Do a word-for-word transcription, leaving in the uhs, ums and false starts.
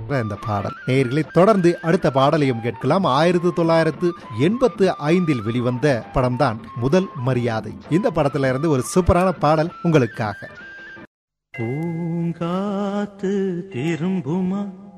இந்த பாடல். நேயர்களை தொடர்ந்து அடுத்த பாடலையும் கேட்கலாம். ஆயிரத்தி தொள்ளாயிரத்து எண்பத்து ஐந்தில் வெளிவந்த படம்தான் முதல் மரியாதை. இந்த படத்துல இருந்து ஒரு சூப்பரான பாடல் உங்களுக்காக. பூங்காத்து திரும்புமா